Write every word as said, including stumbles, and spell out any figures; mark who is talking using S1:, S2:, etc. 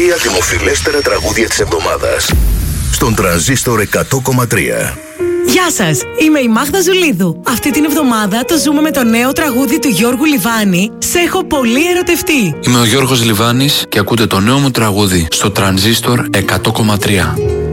S1: τρία δημοφιλέστερα τραγούδια της εβδομάδας στον Τρανζίστορ εκατό κόμμα τρία.
S2: Γεια σας, είμαι η Μάγδα Ζουλίδου. Αυτή την εβδομάδα το ζούμε με το νέο τραγούδι του Γιώργου Λιβάνη, «Σε έχω πολύ ερωτευτεί».
S3: Είμαι ο Γιώργος Λιβάνης και ακούτε το νέο μου τραγούδι στο Τρανζίστορ εκατό κόμμα τρία.